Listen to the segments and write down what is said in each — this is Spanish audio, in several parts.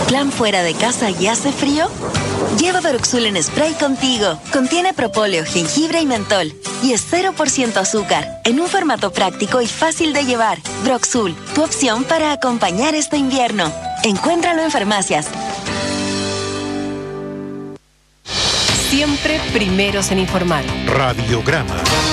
¿Plan fuera de casa y hace frío? Lleva Broxul en spray contigo. Contiene propóleo, jengibre y mentol. Y es 0% azúcar, en un formato práctico y fácil de llevar. Broxul, tu opción para acompañar este invierno. Encuéntralo en farmacias. Siempre primeros en informar. Radiograma.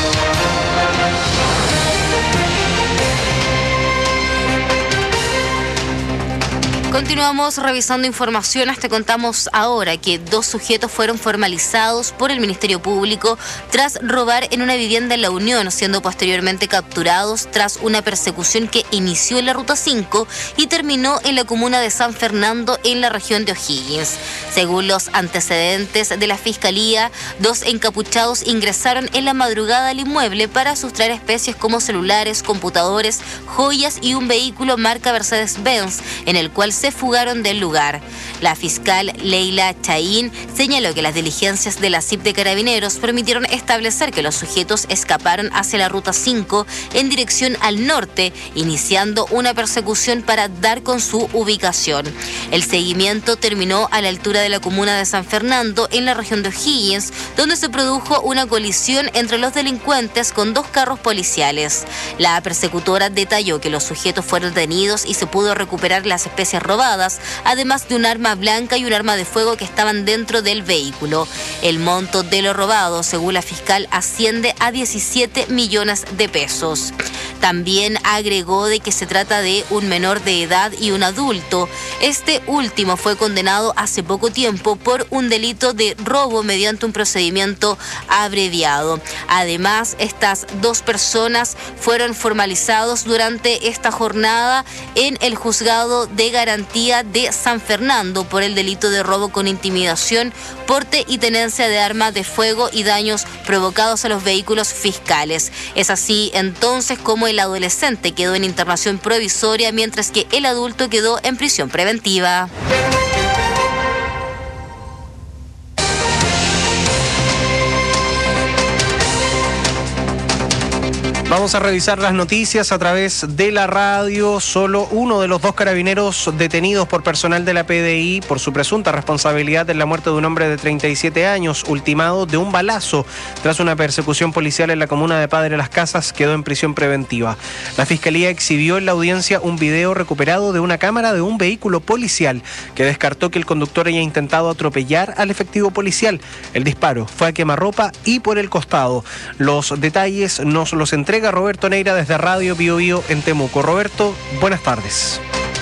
Continuamos revisando informaciones. Te contamos ahora que 2 sujetos fueron formalizados por el Ministerio Público tras robar en una vivienda en La Unión, siendo posteriormente capturados tras una persecución que inició en la Ruta 5 y terminó en la comuna de San Fernando, en la región de O'Higgins. Según los antecedentes de la Fiscalía, 2 encapuchados ingresaron en la madrugada al inmueble para sustraer especies como celulares, computadores, joyas y un vehículo marca Mercedes-Benz, en el cual se fugaron del lugar. La fiscal Leila Chaín señaló que las diligencias de la CIP de Carabineros permitieron establecer que los sujetos escaparon hacia la Ruta 5 en dirección al norte, iniciando una persecución para dar con su ubicación. El seguimiento terminó a la altura de la comuna de San Fernando, en la región de O'Higgins, donde se produjo una colisión entre los delincuentes con 2 carros policiales. La persecutora detalló que los sujetos fueron detenidos y se pudo recuperar las especies robadas, además de un arma blanca y un arma de fuego que estaban dentro del vehículo. El monto de lo robado, según la fiscal, asciende a 17 millones de pesos. También agregó de que se trata de un menor de edad y un adulto. Este último fue condenado hace poco tiempo por un delito de robo mediante un procedimiento abreviado. Además, estas 2 personas fueron formalizados durante esta jornada en el juzgado de garantía de San Fernando por el delito de robo con intimidación, porte y tenencia de armas de fuego y daños provocados a los vehículos fiscales. Es así entonces como el adolescente quedó en internación provisoria, mientras que el adulto quedó en prisión preventiva. Vamos a revisar las noticias a través de la radio. Solo uno de los 2 carabineros detenidos por personal de la PDI por su presunta responsabilidad en la muerte de un hombre de 37 años, ultimado de un balazo tras una persecución policial en la comuna de Padre Las Casas, quedó en prisión preventiva. La Fiscalía exhibió en la audiencia un video recuperado de una cámara de un vehículo policial que descartó que el conductor haya intentado atropellar al efectivo policial. El disparo fue a quemarropa y por el costado. Los detalles nos los entrega Roberto Neira desde Radio Bio Bio en Temuco. Roberto, buenas tardes.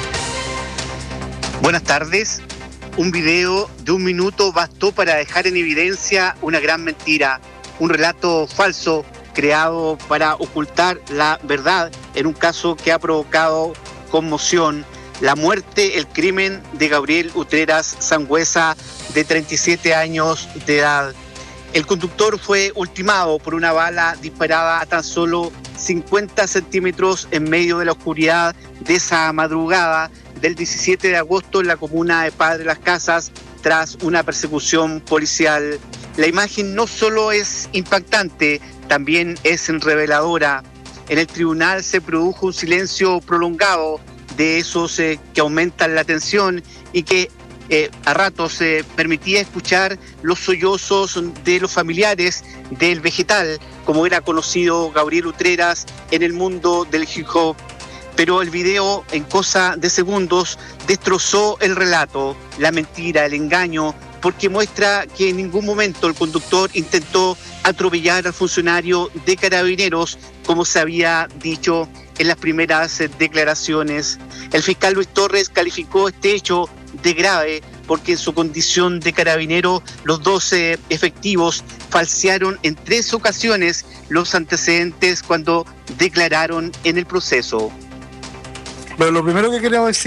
Buenas tardes. Un video de 1 minuto bastó para dejar en evidencia una gran mentira, un relato falso creado para ocultar la verdad en un caso que ha provocado conmoción. La muerte, el crimen de Gabriel Utreras Sangüesa, de 37 años de edad. El conductor fue ultimado por una bala disparada a tan solo 50 centímetros en medio de la oscuridad de esa madrugada del 17 de agosto en la comuna de Padre Las Casas, tras una persecución policial. La imagen no solo es impactante, también es reveladora. En el tribunal se produjo un silencio prolongado, de esos que aumentan la tensión y que a ratos permitía escuchar los sollozos de los familiares del vegetal, como era conocido Gabriel Utreras en el mundo del hip hop. Pero el video, en cosa de segundos, destrozó el relato, la mentira, el engaño, porque muestra que en ningún momento el conductor intentó atropellar al funcionario de Carabineros, como se había dicho en las primeras declaraciones. El fiscal Luis Torres calificó este hecho de grave porque en su condición de carabinero los 12 efectivos falsearon en 3 ocasiones los antecedentes cuando declararon en el proceso. Pero lo primero que quería decir